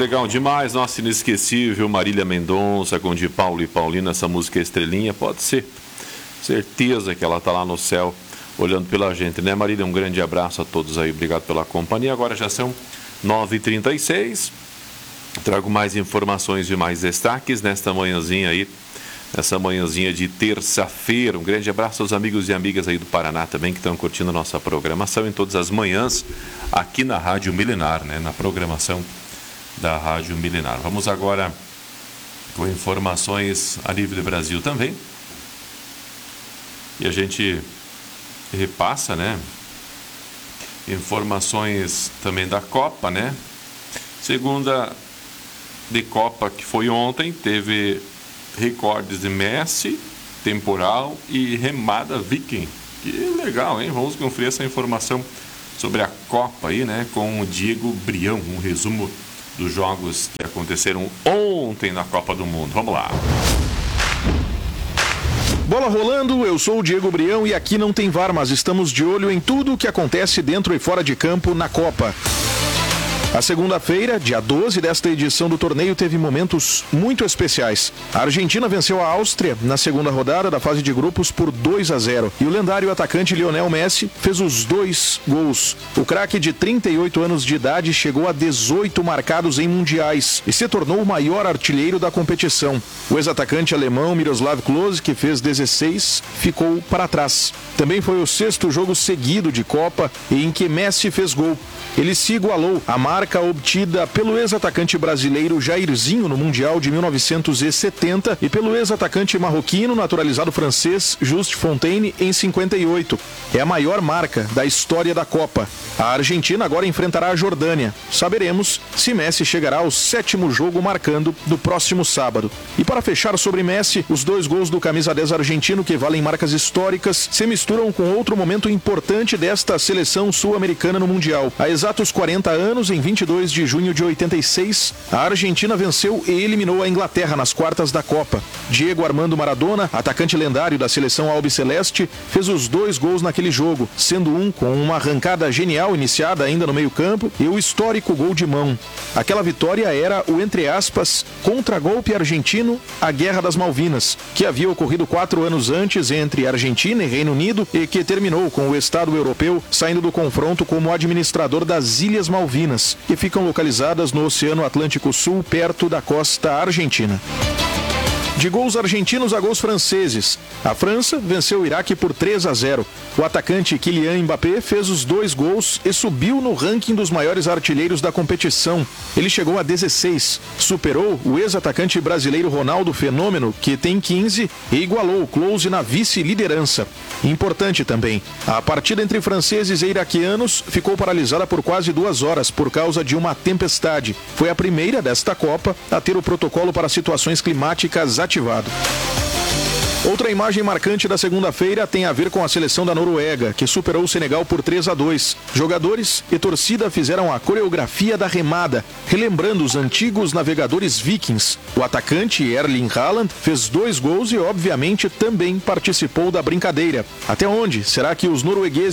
legal demais. Nossa, inesquecível, Marília Mendonça com de Paulo e Paulina, essa música Estrelinha, pode ser. Certeza que ela tá lá no céu, olhando pela gente, né, Marília? Um grande abraço a todos aí, obrigado pela companhia. Agora já são 9h36. Trago mais informações e mais destaques nesta manhãzinha aí, nessa manhãzinha de terça-feira. Um grande abraço aos amigos e amigas aí do Paraná também que estão curtindo a nossa programação em todas as manhãs aqui na Rádio Milenar, né? Na programação da Rádio Milenar. Vamos agora com informações a nível do Brasil também. E a gente repassa, né? Informações também da Copa, né? Segunda de Copa que foi ontem, teve recordes de Messi, temporal e remada Viking. Que legal, hein? Vamos conferir essa informação sobre a Copa aí, né? Com o Diego Brião, um resumo dos jogos que aconteceram ontem na Copa do Mundo. Vamos lá. Bola rolando, eu sou o Diego Brião e aqui não tem VAR, mas estamos de olho em tudo o que acontece dentro e fora de campo na Copa. A segunda-feira, dia 12 desta edição do torneio, teve momentos muito especiais. A Argentina venceu a Áustria na segunda rodada da fase de grupos por 2-0. E o lendário atacante Lionel Messi fez os 2 gols. O craque de 38 anos de idade chegou a 18 marcados em mundiais e se tornou o maior artilheiro da competição. O ex-atacante alemão Miroslav Klose, que fez 16, ficou para trás. Também foi o 6º jogo seguido de Copa em que Messi fez gol. Ele se igualou à marca obtida pelo ex-atacante brasileiro Jairzinho no Mundial de 1970 e pelo ex-atacante marroquino naturalizado francês Just Fontaine em 58. É a maior marca da história da Copa. A Argentina agora enfrentará a Jordânia. Saberemos se Messi chegará ao 7º jogo marcando do próximo sábado. E para fechar sobre Messi, os 2 gols do camisa 10 argentino que valem marcas históricas se misturam com outro momento importante desta seleção sul-americana no Mundial. Há exatos 40 anos, em 22 de junho de 86, a Argentina venceu e eliminou a Inglaterra nas quartas da Copa. Diego Armando Maradona, atacante lendário da seleção albiceleste, fez os 2 gols naquele jogo, sendo um com uma arrancada genial iniciada ainda no meio-campo e o histórico gol de mão. Aquela vitória era o, entre aspas, contragolpe argentino à Guerra das Malvinas, que havia ocorrido 4 anos antes entre Argentina e Reino Unido e que terminou com o Estado europeu saindo do confronto como administrador das Ilhas Malvinas, que ficam localizadas no Oceano Atlântico Sul, perto da costa argentina. De gols argentinos a gols franceses, a França venceu o Iraque por 3-0. O atacante Kylian Mbappé fez os 2 gols e subiu no ranking dos maiores artilheiros da competição. Ele chegou a 16, superou o ex-atacante brasileiro Ronaldo Fenômeno, que tem 15, e igualou o Klose na vice-liderança. Importante também, a partida entre franceses e iraquianos ficou paralisada por quase 2 horas por causa de uma tempestade. Foi a primeira desta Copa a ter o protocolo para situações climáticas ativado. Outra imagem marcante da segunda-feira tem a ver com a seleção da Noruega, que superou o Senegal por 3-2. Jogadores e torcida fizeram a coreografia da remada, relembrando os antigos navegadores vikings. O atacante Erling Haaland fez 2 gols e, obviamente, também participou da brincadeira. Até onde será que os noruegueses